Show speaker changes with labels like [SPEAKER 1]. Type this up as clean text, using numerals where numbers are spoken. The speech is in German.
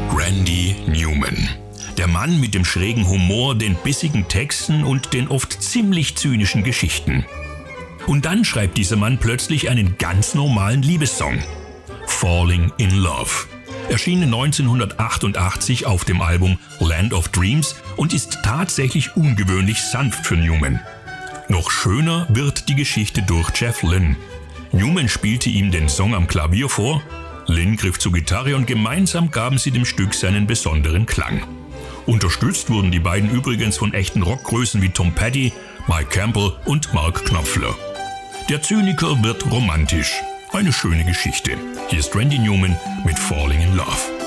[SPEAKER 1] Randy Newman. Der Mann mit dem schrägen Humor, den bissigen Texten und den oft ziemlich zynischen Geschichten. Und dann schreibt dieser Mann plötzlich einen ganz normalen Liebessong. Falling in Love. Erschien 1988 auf dem Album Land of Dreams und ist tatsächlich ungewöhnlich sanft für Newman. Noch schöner wird die Geschichte durch Jeff Lynne. Newman spielte ihm den Song am Klavier vor, Lynne griff zur Gitarre und gemeinsam gaben sie dem Stück seinen besonderen Klang. Unterstützt wurden die beiden übrigens von echten Rockgrößen wie Tom Petty, Mike Campbell und Mark Knopfler. Der Zyniker wird romantisch. Eine schöne Geschichte. Hier ist Randy Newman mit Falling in Love.